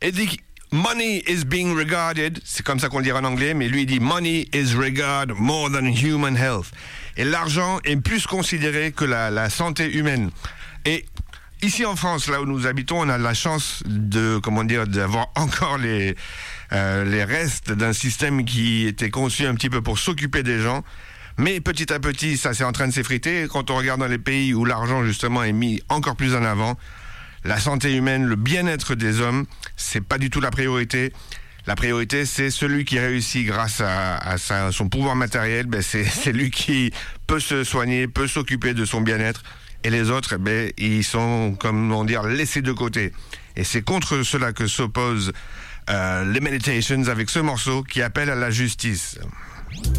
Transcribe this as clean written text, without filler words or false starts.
et dit money is being regarded, c'est comme ça qu'on le dit en anglais, mais lui il dit money is regarded more than human health. Et l'argent est plus considéré que la santé humaine. Et ici en France, là où nous habitons, on a la chance d'avoir encore les restes d'un système qui était conçu un petit peu pour s'occuper des gens. Mais petit à petit, ça c'est en train de s'effriter. Et quand on regarde dans les pays où l'argent justement est mis encore plus en avant, la santé humaine, le bien-être des hommes, c'est pas du tout la priorité. La priorité, c'est celui qui réussit grâce à son pouvoir matériel. C'est lui qui peut se soigner, peut s'occuper de son bien-être. Et les autres, ils sont, laissés de côté. Et c'est contre cela que s'opposent les Meditations avec ce morceau qui appelle à la justice.